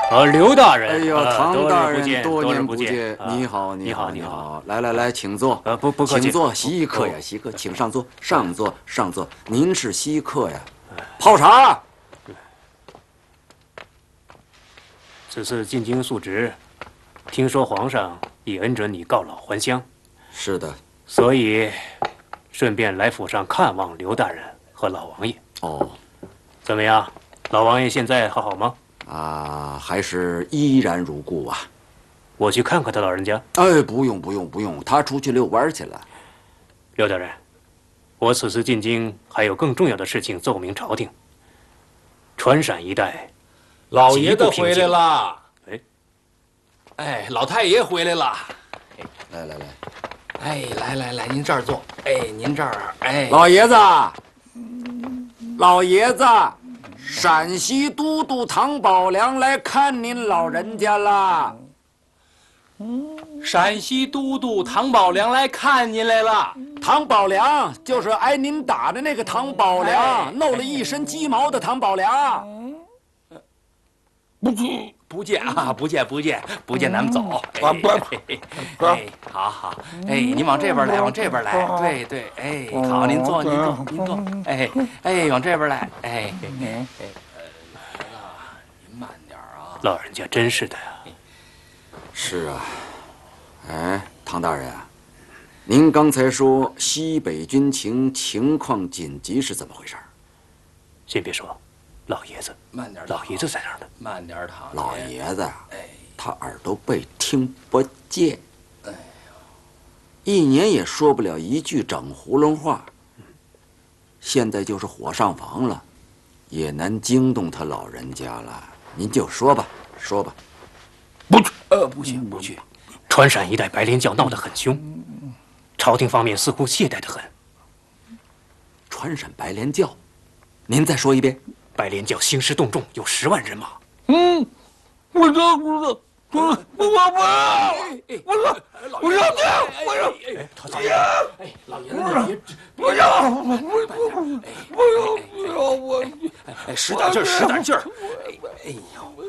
刘大人， 哎呦，唐大人， 多年不见， 你好，你好，来，请坐。 不客气， 请坐，稀客呀，稀客，请上座，上座。您是稀客呀，泡茶。 此次进京述职，听说皇上已恩准你告老还乡。 是的， 所以顺便来府上看望刘大人和老王爷。 哦， 怎么样？老王爷现在好吗？ 还是依然如故啊。 我去看看他老人家。 哎，不用，他出去遛弯去了。 刘大人，我此次进京还有更重要的事情奏明朝廷。川陕一带， 老爷子回来了。 哎， 老太爷回来了。 来。 哎，来，您这儿坐。哎，您这儿，哎， 老爷子，陕西都督唐宝良来看您老人家了。 陕西都督唐宝良来看您来了。 唐宝良就是挨您打的那个唐宝良，露了一身鸡毛的唐宝良。 不见，咱们走。好，哎，您往这边来，对，哎，好，您坐，哎，往这边来，哎，您慢点啊。 老人家真是的呀。 是啊，哎，唐大人啊，您刚才说西北军情况紧急是怎么回事？ 先别说，老爷子， 慢点， 老爷子在哪儿呢？ 慢点，唐老爷子啊，他耳朵背，听不见，一年也说不了一句整囫囵话。现在就是火上房了，也难惊动他老人家了。您就说吧。 不去。 川陕一带白莲教闹得很凶，朝廷方面似乎懈怠得很。 川陕白莲教，您再说一遍。 白莲教兴师动众，有10万人马。 我说，老爷子，不要，使点劲儿。哎呦，